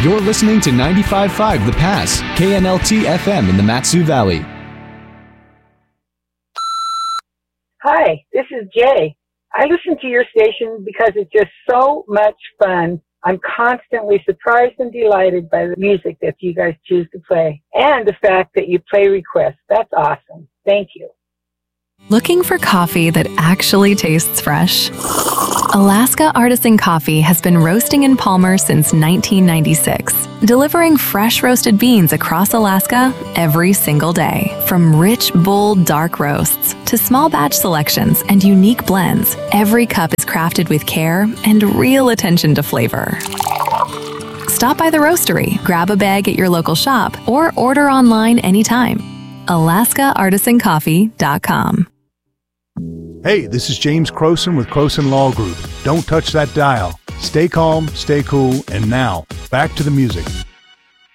You're listening to 95.5 The Pass, KNLT FM in the Mat-Su Valley. Hi, this is Jay. I listen to your station because it's just so much fun. I'm constantly surprised and delighted by the music that you guys choose to play and the fact that you play requests. That's awesome. Thank you. Looking for coffee that actually tastes fresh? Alaska Artisan Coffee has been roasting in Palmer since 1996, delivering fresh roasted beans across Alaska every single day. From rich, bold, dark roasts to small batch selections and unique blends, every cup is crafted with care and real attention to flavor. Stop by the roastery, grab a bag at your local shop, or order online anytime. AlaskaArtisanCoffee.com. Hey, this is James Croson with Croson Law Group. Don't touch that dial. Stay calm, stay cool, and now, back to the music.